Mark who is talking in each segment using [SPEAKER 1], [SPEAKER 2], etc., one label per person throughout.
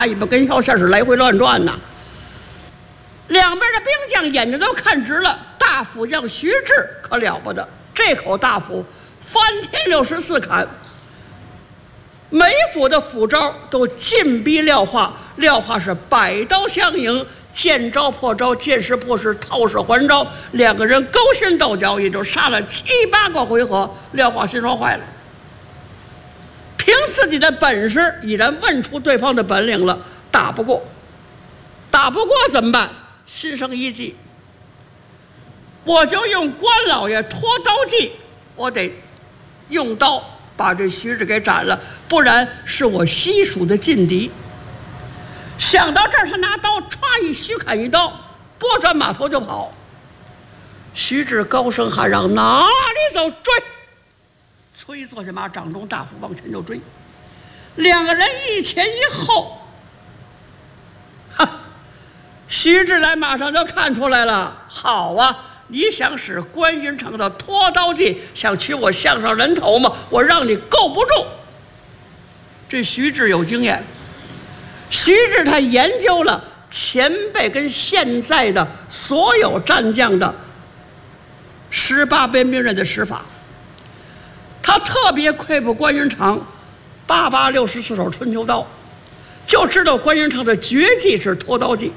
[SPEAKER 1] 一把跟条线是来回乱转呐。两边的兵将眼睛都看直了，大副将徐志可了不得，这口大斧翻天64砍，每府的斧招都进逼廖化，廖化是百刀相迎，见招破招，见势破势，套式还招，两个人勾心斗角，也就杀了7、8个回合。廖化心说坏了，凭自己的本事已然问出对方的本领了，打不过怎么办？心生一计，我就用关老爷拖刀计，我得用刀把这徐志给斩了，不然是我西蜀的劲敌。想到这儿，他拿刀歘一虚砍一刀，拨转马头就跑。徐志高声喊让：“哪里走？追！”催坐下马，掌中大斧往前就追。两个人一前一后，徐志来马上就看出来了。好啊，你想使关云长的拖刀计，想取我项上人头吗？我让你够不住。这徐志有经验，徐志他研究了前辈跟现在的所有战将的18边兵刃的使法，他特别佩服关云长8864手春秋刀，就知道关云长的绝技是拖刀计。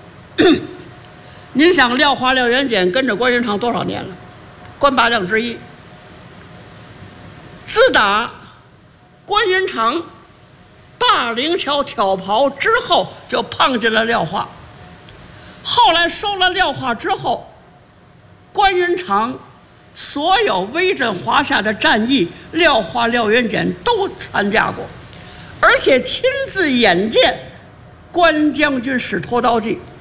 [SPEAKER 1] 您想廖化、廖元简跟着关云长多少年了？关八将之一。自打关云长霸陵桥挑袍之后，就碰见了廖化。后来收了廖化之后，关云长所有威震华夏的战役，廖化、廖元简都参加过，而且亲自眼见关将军使拖刀计。